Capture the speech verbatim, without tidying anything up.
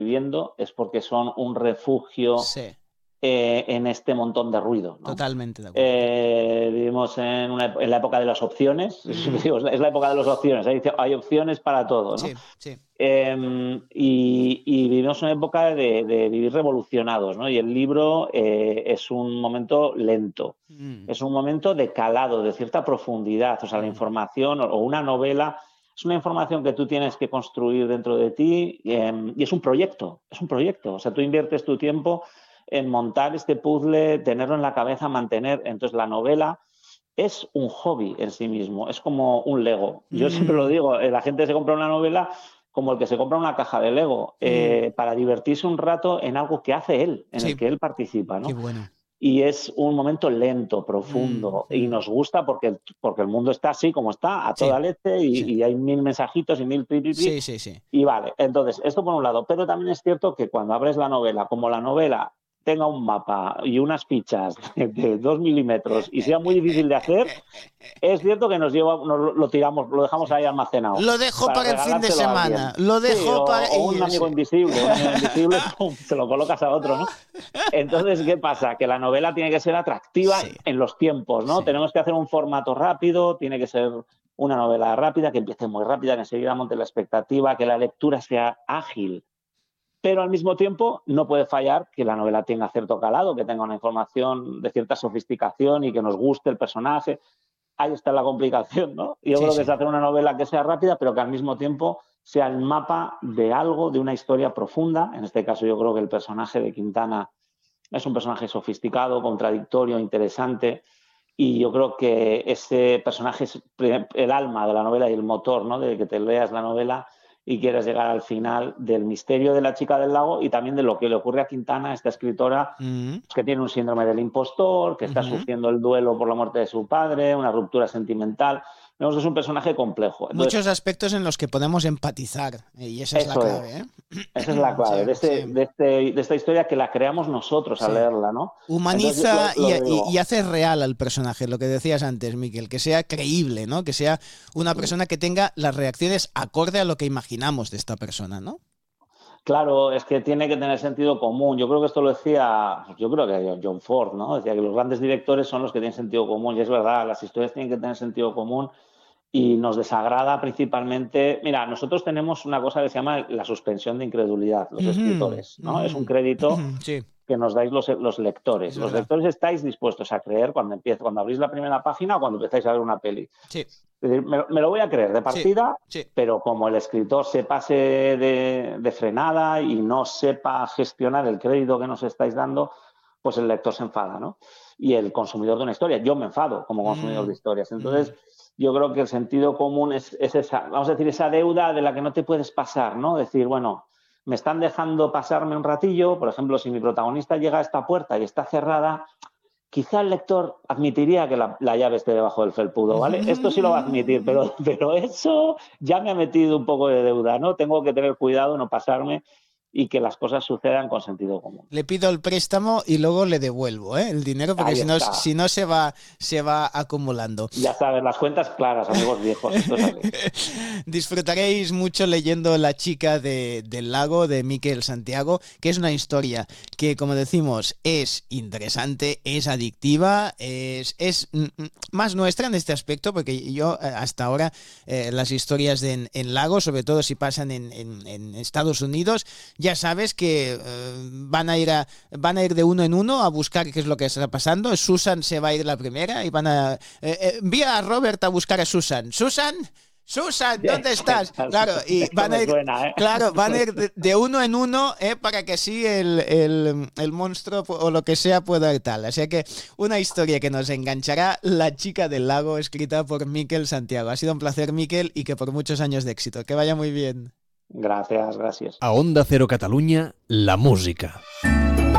viviendo es porque son un refugio Sí, eh, en este montón de ruido, ¿no? totalmente de acuerdo. Eh, vivimos en, una, en la época de las opciones, Mm, digo, es, la, es la época de las opciones, hay, hay opciones para todo, ¿no? sí, sí. Eh, y, y vivimos una época de, de vivir revolucionados, ¿no? Y el libro eh, es un momento lento, Mm, es un momento de calado, de cierta profundidad, o sea, la mm, información o, o una novela es una información que tú tienes que construir dentro de ti eh, y es un proyecto, es un proyecto, o sea, tú inviertes tu tiempo en montar este puzzle, tenerlo en la cabeza, mantener, entonces la novela es un hobby en sí mismo, es como un Lego. Yo siempre lo mm, digo, la gente se compra una novela como el que se compra una caja de Lego, mm. eh, para divertirse un rato en algo que hace él, en el Sí, que él participa, qué ¿no? bueno. Y es un momento lento, Mm, profundo, y mm. nos gusta porque, porque el mundo está así como está, a Sí, toda leche, sí, y, y hay mil mensajitos y mil pi, pi, pi, sí, sí, sí. y vale. Entonces, esto por un lado, pero también es cierto que cuando abres la novela, como la novela tenga un mapa y unas fichas de, de dos milímetros y sea muy difícil de hacer, es cierto que nos lleva, nos lo tiramos, lo dejamos Sí. ahí almacenado Lo dejo para para el fin de regalárselo a semana. alguien. Lo Sí, o, dejo para... o un y- amigo sí. invisible, un amigo invisible, pum, se lo colocas a otro, ¿no? Entonces, ¿qué pasa? Que la novela tiene que ser atractiva Sí, en los tiempos, ¿no? sí. Tenemos que hacer un formato rápido, tiene que ser una novela rápida, que empiece muy rápida, que enseguida monte la expectativa, que la lectura sea ágil, pero al mismo tiempo no puede fallar que la novela tenga cierto calado, que tenga una información de cierta sofisticación y que nos guste el personaje. Ahí está la complicación, ¿no? Yo Sí, creo que sí. es hacer una novela que sea rápida, pero que al mismo tiempo sea el mapa de algo, de una historia profunda. En este caso, yo creo que el personaje de Quintana es un personaje sofisticado, contradictorio, interesante. Y yo creo que ese personaje es el alma de la novela y el motor, ¿no? De que te leas la novela y quieras llegar al final del misterio de la chica del lago y también de lo que le ocurre a Quintana, esta escritora Mm, que tiene un síndrome del impostor, que está ujú. sufriendo el duelo por la muerte de su padre, una ruptura sentimental. Vemos que es un personaje complejo. Entonces, Muchos aspectos en los que podemos empatizar. eh, Y esa es la eso clave, es. ¿eh? Esa es la Sí, clave de, este, sí, de, este, de esta historia que la creamos nosotros al sí. leerla, ¿no? Entonces, Humaniza lo, y, lo y- y digo. hace real al personaje, lo que decías antes, Miquel, que sea creíble, ¿no? Que sea una persona que tenga las reacciones acorde a lo que imaginamos de esta persona, ¿no? Claro, es que tiene que tener sentido común. Yo creo que esto lo decía, yo creo que John Ford, ¿no? Decía que los grandes directores son los que tienen sentido común. Y es verdad, las historias tienen que tener sentido común y nos desagrada principalmente. Mira, nosotros tenemos una cosa que se llama la suspensión de incredulidad, los Ujú, escritores, ¿no? Es un ujú, crédito ujú, sí, que nos dais los, los lectores. es Los verdad. lectores estáis dispuestos a creer cuando empieza, cuando abrís la primera página o cuando empezáis a ver una peli. Sí, Es decir, me, me lo voy a creer de sí, partida, sí. pero como el escritor se pase de, de frenada y no sepa gestionar el crédito que nos estáis dando, pues el lector se enfada, ¿no? Y el consumidor de una historia. Yo me enfado como consumidor de Mm, historias. mm, Entonces, yo creo que el sentido común es, es esa, vamos a decir, esa deuda de la que no te puedes pasar, ¿no? Decir, bueno, me están dejando pasarme un ratillo, por ejemplo, si mi protagonista llega a esta puerta y está cerrada, quizá el lector admitiría que la, la llave esté debajo del felpudo, ¿vale? Esto sí lo va a admitir, pero, pero eso ya me ha metido un poco de deuda, ¿no? Tengo que tener cuidado, no pasarme y que las cosas sucedan con sentido común. Le pido el préstamo y luego le devuelvo, ¿eh? El dinero, porque Ahí si no, está. si no se va, se va acumulando. Ya sabes, las cuentas claras, amigos viejos, esto es así. Disfrutaréis mucho leyendo La chica de, del lago de Miquel Santiago, que es una historia que, como decimos, es interesante, es adictiva, es, es más nuestra en este aspecto, porque yo hasta ahora eh, las historias de en, en lago, sobre todo si pasan en, en, en Estados Unidos, ya sabes que eh, van a ir a, van a ir de uno en uno a buscar qué es lo que está pasando. Susan se va a ir la primera y van a... Eh, eh, envía a Robert a buscar a Susan. Susan... Susan, ¿dónde estás? Claro, y Esto van a me ir, suena, ¿eh? claro, van a ir de, de uno en uno, ¿eh? Para que así el, el, el monstruo o lo que sea pueda ir tal. Así que una historia que nos enganchará, La chica del lago, escrita por Miquel Santiago. Ha sido un placer, Miquel, y que por muchos años de éxito. Que vaya muy bien. Gracias, gracias. A Onda Cero Catalunya, la música.